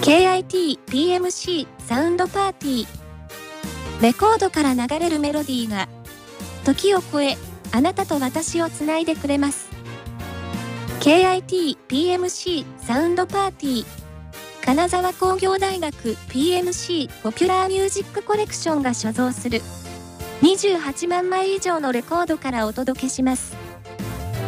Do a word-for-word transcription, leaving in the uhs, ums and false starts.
ケーアイティーピーエムシー サウンドパーティー。レコードから流れるメロディーが、時を超え、あなたと私をつないでくれます。ケーアイティーピーエムシー サウンドパーティー。金沢工業大学 ピーエムシー ポピュラーミュージックコレクションが所蔵するにじゅうはちまんまい以上のレコードからお届けします。